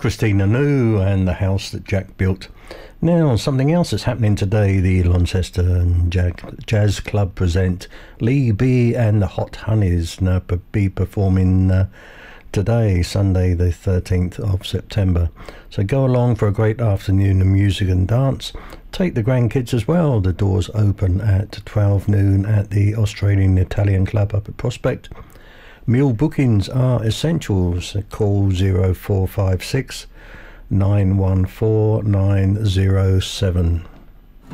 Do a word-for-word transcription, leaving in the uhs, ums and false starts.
Christina New and The House That Jack Built. Now, something else that's happening today, the Launceston Jazz Club present Lee B and the Hot Honeys now be performing uh, today, Sunday the thirteenth of September. So go along for a great afternoon of music and dance. Take the grandkids as well. The doors open at twelve noon at the Australian Italian Club up at Prospect. Meal bookings are essentials. Call zero four five six nine one four nine zero seven.